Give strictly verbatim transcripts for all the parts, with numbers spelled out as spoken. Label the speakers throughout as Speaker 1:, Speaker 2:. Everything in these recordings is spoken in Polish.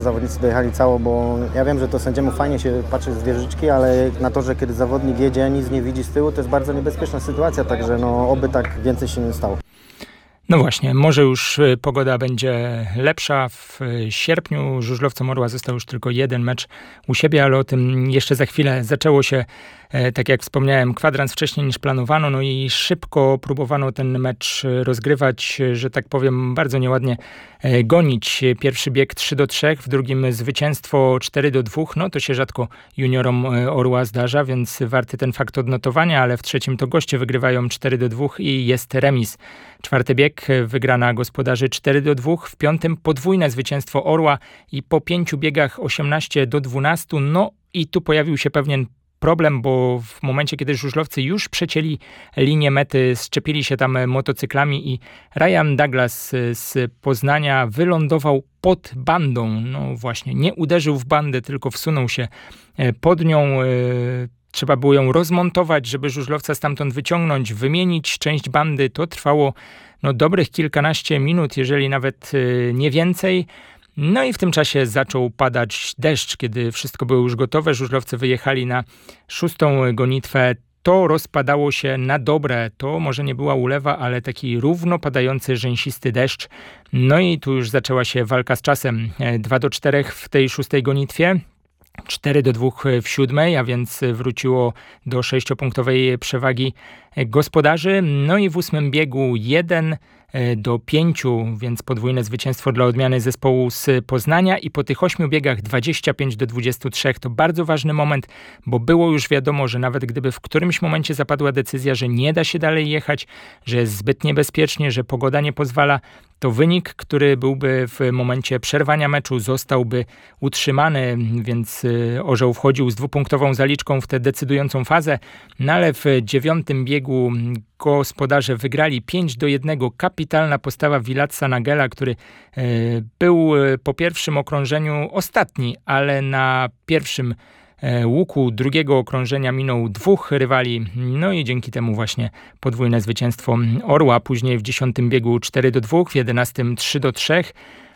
Speaker 1: Zawodnicy dojechali cało, bo ja wiem, że to sędziemu fajnie się patrzy z wieżyczki, ale na torze, kiedy zawodnik jedzie, nic nie widzi z tyłu, to jest bardzo niebezpieczna sytuacja, także no, oby tak więcej się nie stało.
Speaker 2: No właśnie, może już pogoda będzie lepsza. W sierpniu żużlowcom Orła został już tylko jeden mecz u siebie, ale o tym jeszcze za chwilę. Zaczęło się, tak jak wspomniałem, kwadrans wcześniej niż planowano, no i szybko próbowano ten mecz rozgrywać, że tak powiem, bardzo nieładnie gonić. Pierwszy bieg trzy do trzech, w drugim zwycięstwo cztery do dwóch, no to się rzadko juniorom Orła zdarza, więc warty ten fakt odnotowania, ale w trzecim to goście wygrywają cztery do dwóch i jest remis. Czwarty bieg, wygrana gospodarzy cztery do dwóch, w piątym podwójne zwycięstwo Orła i po pięciu biegach osiemnaście do dwunastu, no i tu pojawił się pewien problem, bo w momencie, kiedy żużlowcy już przecięli linię mety, szczepili się tam motocyklami i Ryan Douglas z Poznania wylądował pod bandą. No właśnie, nie uderzył w bandę, tylko wsunął się pod nią. Trzeba było ją rozmontować, żeby żużlowca stamtąd wyciągnąć, wymienić część bandy. To trwało no, dobrych kilkanaście minut, jeżeli nawet nie więcej. No i w tym czasie zaczął padać deszcz, kiedy wszystko było już gotowe. Żużlowcy wyjechali na szóstą gonitwę. To rozpadało się na dobre. To może nie była ulewa, ale taki równo padający, rzęsisty deszcz. No i tu już zaczęła się walka z czasem. dwa do czterech w tej szóstej gonitwie. cztery do dwóch w siódmej, a więc wróciło do sześciopunktowej przewagi gospodarzy. No i w ósmym biegu jeden do pięciu, więc podwójne zwycięstwo dla odmiany zespołu z Poznania i po tych ośmiu biegach dwadzieścia pięć do dwudziestu trzech. To bardzo ważny moment, bo było już wiadomo, że nawet gdyby w którymś momencie zapadła decyzja, że nie da się dalej jechać, że jest zbyt niebezpiecznie, że pogoda nie pozwala, to wynik, który byłby w momencie przerwania meczu, zostałby utrzymany, więc Orzeł wchodził z dwupunktową zaliczką w tę decydującą fazę, no ale w dziewiątym biegu gospodarze wygrali pięć do jednego. Kapitalna postawa Wilatsa Nagela, który e, był po pierwszym okrążeniu ostatni, ale na pierwszym e, łuku drugiego okrążenia minął dwóch rywali. No i dzięki temu właśnie podwójne zwycięstwo Orła. Później w dziesiątym biegu cztery do dwóch, w jedenastym trzy do trzech,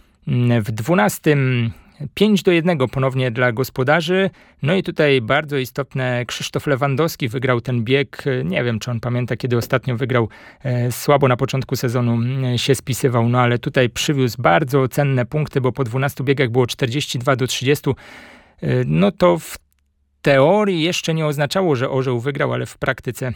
Speaker 2: w dwunastym pięć do jednego ponownie dla gospodarzy. No i tutaj bardzo istotne, Krzysztof Lewandowski wygrał ten bieg. Nie wiem, czy on pamięta, kiedy ostatnio wygrał. E, słabo na początku sezonu e, się spisywał, no ale tutaj przywiózł bardzo cenne punkty, bo po dwunastu biegach było czterdzieści dwa do trzydziestu. E, no to w teorii jeszcze nie oznaczało, że Orzeł wygrał, ale w praktyce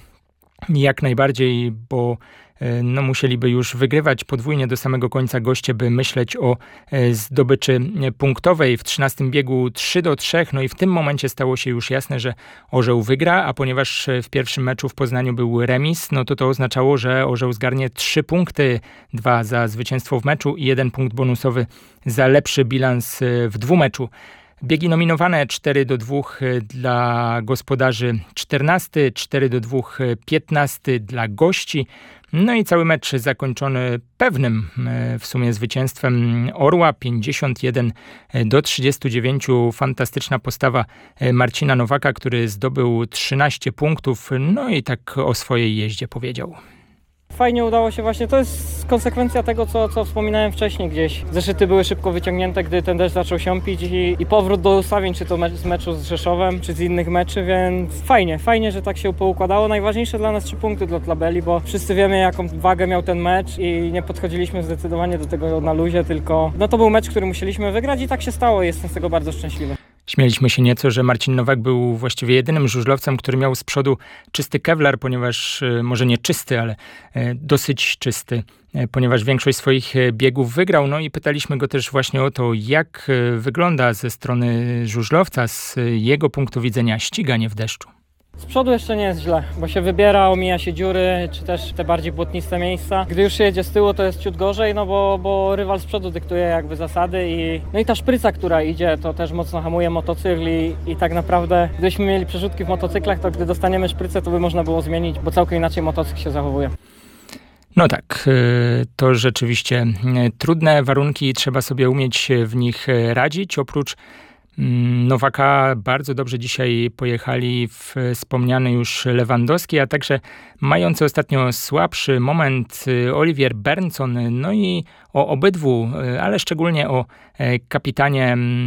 Speaker 2: jak najbardziej, bo no musieliby już wygrywać podwójnie do samego końca goście, by myśleć o zdobyczy punktowej. W trzynastym biegu trzy do trzech, no i w tym momencie stało się już jasne, że Orzeł wygra, a ponieważ w pierwszym meczu w Poznaniu był remis, no to to oznaczało, że Orzeł zgarnie trzy punkty, dwa za zwycięstwo w meczu i jeden punkt bonusowy za lepszy bilans w dwumeczu. Biegi nominowane cztery do dwóch dla gospodarzy czternasty, cztery do dwóch piętnasty dla gości. No i cały mecz zakończony pewnym w sumie zwycięstwem Orła, pięćdziesiąt jeden do trzydziestu dziewięciu. Fantastyczna postawa Marcina Nowaka, który zdobył trzynaście punktów, no i tak o swojej jeździe powiedział.
Speaker 3: Fajnie udało się właśnie, to jest konsekwencja tego, co, co wspominałem wcześniej gdzieś. Zeszyty były szybko wyciągnięte, gdy ten deszcz zaczął siąpić i, i powrót do ustawień, czy to mecz, z meczu z Rzeszowem, czy z innych meczy, więc fajnie, fajnie, że tak się poukładało. Najważniejsze dla nas trzy punkty dla tabeli, bo wszyscy wiemy, jaką wagę miał ten mecz i nie podchodziliśmy zdecydowanie do tego na luzie, tylko no to był mecz, który musieliśmy wygrać i tak się stało, jestem z tego bardzo szczęśliwy.
Speaker 2: Śmieliśmy się nieco, że Marcin Nowak był właściwie jedynym żużlowcem, który miał z przodu czysty kevlar, ponieważ, może nie czysty, ale dosyć czysty, ponieważ większość swoich biegów wygrał. No i pytaliśmy go też właśnie o to, jak wygląda ze strony żużlowca, z jego punktu widzenia ściganie w deszczu.
Speaker 3: Z przodu jeszcze nie jest źle, bo się wybiera, omija się dziury, czy też te bardziej błotniste miejsca. Gdy już się jedzie z tyłu, to jest ciut gorzej, no bo, bo rywal z przodu dyktuje jakby zasady i no i ta szpryca, która idzie, to też mocno hamuje motocykl i, i tak naprawdę gdybyśmy mieli przerzutki w motocyklach, to gdy dostaniemy szprycę, to by można było zmienić, bo całkiem inaczej motocykl się zachowuje.
Speaker 2: No tak, to rzeczywiście trudne warunki, trzeba sobie umieć w nich radzić. Oprócz Nowaka. Bardzo dobrze dzisiaj pojechali wspomniany już Lewandowski, a także mający ostatnio słabszy moment Olivier Bernson. No i o obydwu, ale szczególnie o kapitanie